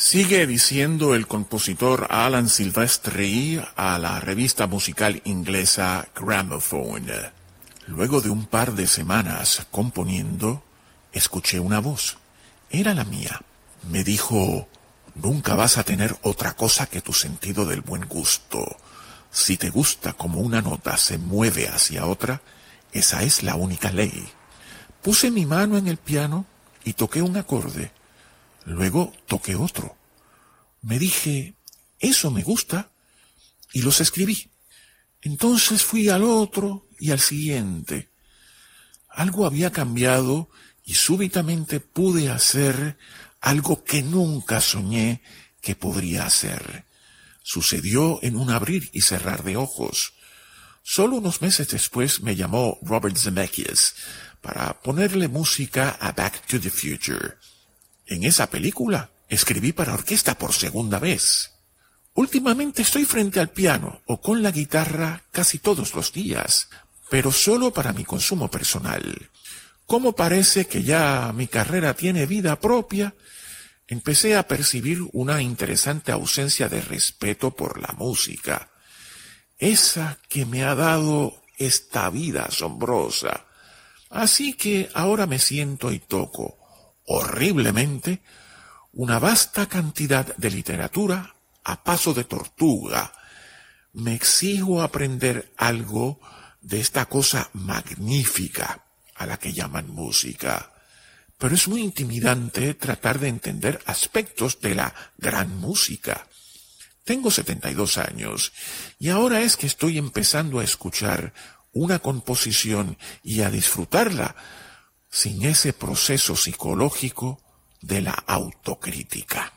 Sigue diciendo el compositor Alan Silvestri a la revista musical inglesa Gramophone. Luego de un par de semanas componiendo, escuché una voz. Era la mía. Me dijo: nunca vas a tener otra cosa que tu sentido del buen gusto. Si te gusta como una nota se mueve hacia otra, esa es la única ley. Puse mi mano en el piano y toqué un acorde. Luego toqué otro. Me dije: eso me gusta, y los escribí. Entonces fui al otro y al siguiente. Algo había cambiado y súbitamente pude hacer algo que nunca soñé que podría hacer. Sucedió en un abrir y cerrar de ojos. Solo unos meses después me llamó Robert Zemeckis para ponerle música a Back to the Future. En esa película escribí para orquesta por segunda vez. Últimamente estoy frente al piano o con la guitarra casi todos los días, pero solo para mi consumo personal. Como parece que ya mi carrera tiene vida propia, empecé a percibir una interesante ausencia de respeto por la música, esa que me ha dado esta vida asombrosa. Así que ahora me siento y toco, horriblemente, una vasta cantidad de literatura a paso de tortuga. Me exijo aprender algo de esta cosa magnífica a la que llaman música. Pero es muy intimidante tratar de entender aspectos de la gran música. Tengo 72 años y ahora es que estoy empezando a escuchar una composición y a disfrutarla sin ese proceso psicológico de la autocrítica.